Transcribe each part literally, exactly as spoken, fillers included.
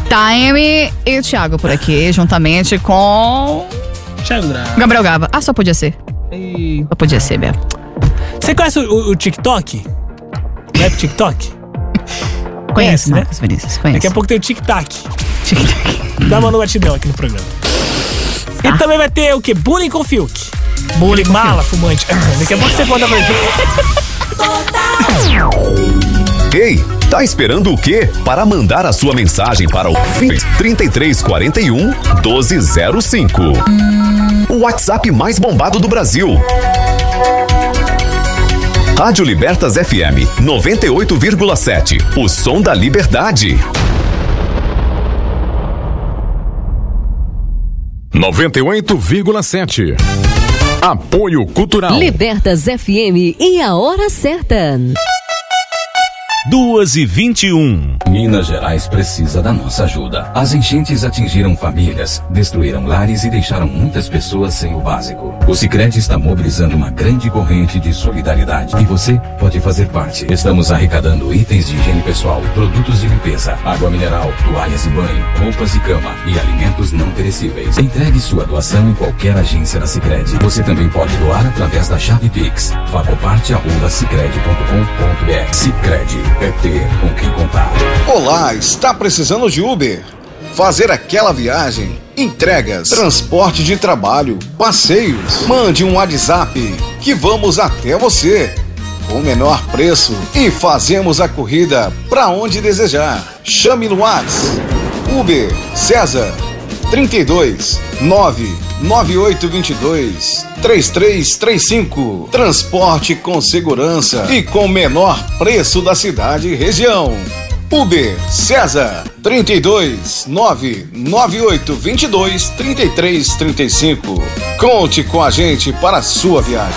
Time e Thiago por aqui, juntamente com... Thiago Braga. Gabriel Gava. Ah, só podia ser. E... Só podia ser, Bel. Você conhece o, o TikTok? Rap TikTok? Conheço, Conhece, Marcos né? Vinícius, conheço. Daqui a pouco tem o Tic-Tac. Tic-tac. Dá uma no batidão aqui no programa. Tá. E também vai ter o quê? Bullying com Fiuk. Bullying com Mala, fumante. Daqui a pouco você conta pra gente. Ei, tá esperando o quê? Para mandar a sua mensagem para o trinta e três quarenta e um, doze zero cinco. O WhatsApp mais bombado do Brasil. Rádio Libertas F M noventa e oito vírgula sete. O som da liberdade. noventa e oito vírgula sete. Apoio Cultural. Libertas F M e a hora certa. duas e vinte e um. Minas Gerais precisa da nossa ajuda. As enchentes atingiram famílias, destruíram lares e deixaram muitas pessoas sem o básico. O Sicredi está mobilizando uma grande corrente de solidariedade e você pode fazer parte. Estamos arrecadando itens de higiene pessoal, produtos de limpeza, água mineral, toalhas de banho, roupas de cama e alimentos não perecíveis. Entregue sua doação em qualquer agência da Sicredi. Você também pode doar através da chave Pix. Fagoparte arroba sicredi ponto com ponto br. Sicredi é ter com quem contar. Olá, está precisando de Uber? Fazer aquela viagem, entregas, transporte de trabalho, passeios. Mande um WhatsApp que vamos até você com o menor preço e fazemos a corrida para onde desejar. Chame no WhatsApp Uber César trinta e dois, nove nove oito dois dois, três três três cinco. Transporte com segurança e com o menor preço da cidade e região. Uber César trinta e dois, nove nove oito dois dois, três três três cinco. Conte com a gente para a sua viagem.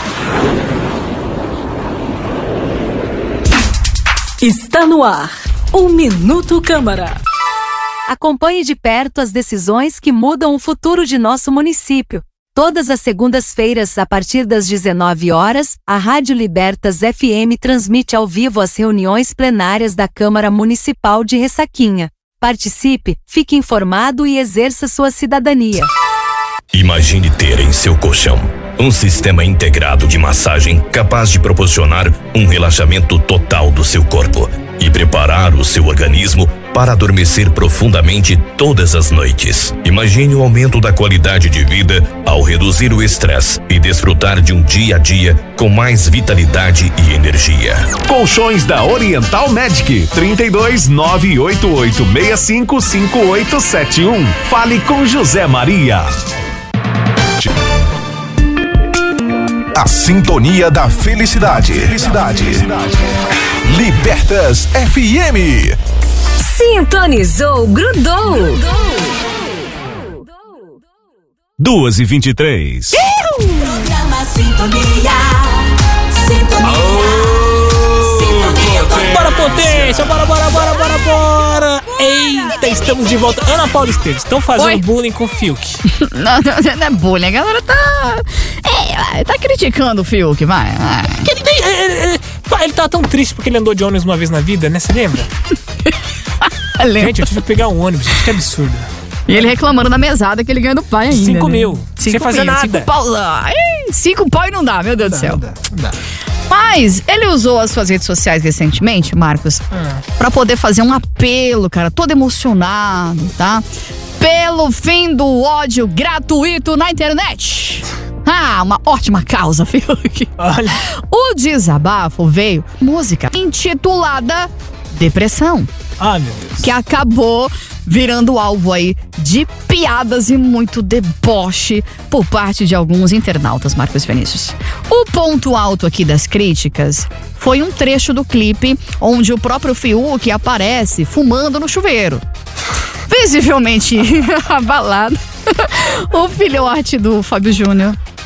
Está no ar o Minuto Câmara. Acompanhe de perto as decisões que mudam o futuro de nosso município. Todas as segundas-feiras, a partir das dezenove horas, a Rádio Libertas F M transmite ao vivo as reuniões plenárias da Câmara Municipal de Ressaquinha. Participe, fique informado e exerça sua cidadania. Imagine ter em seu colchão um sistema integrado de massagem capaz de proporcionar um relaxamento total do seu corpo e preparar o seu organismo para adormecer profundamente todas as noites. Imagine o aumento da qualidade de vida ao reduzir o estresse e desfrutar de um dia a dia com mais vitalidade e energia. Colchões da Oriental Medic. trinta e dois, nove oito oito seis cinco cinco oito sete um. Fale com José Maria. A sintonia da felicidade. Felicidade. Libertas F M. Sintonizou, grudou. duas e vinte e três. Programa Sintonia. Sintonia. Sintonia. Bora, potência! Bora, bora, bora, bora, bora! Eita, estamos de volta. Ana Paula Esteves, estão fazendo Oi? bullying com o Fiuk. Não, não, não é bullying, a galera tá... É, tá criticando o Fiuk, vai. vai. Ele, ele, ele tá tão triste porque ele andou de ônibus uma vez na vida, né? Você lembra? Gente, eu tive que pegar um ônibus, que absurdo. E ele reclamando da mesada que ele ganha do pai ainda. Cinco né? mil, Cinco sem fazer mil, nada. Cinco pau, ai, cinco pau e não dá, meu Deus do céu. Não dá, não dá. Mas ele usou as suas redes sociais recentemente, Marcos, Ah. pra poder fazer um apelo, cara, todo emocionado, tá? Pelo fim do ódio gratuito na internet. Ah, uma ótima causa, Fiuk. Olha. O desabafo veio música intitulada Depressão, Ah, meu Deus. que acabou virando alvo aí de piadas e muito deboche por parte de alguns internautas, Marcos Vinícius. O ponto alto aqui das críticas foi um trecho do clipe onde o próprio Fiuk aparece fumando no chuveiro. Visivelmente abalado, o filhote do Fábio Júnior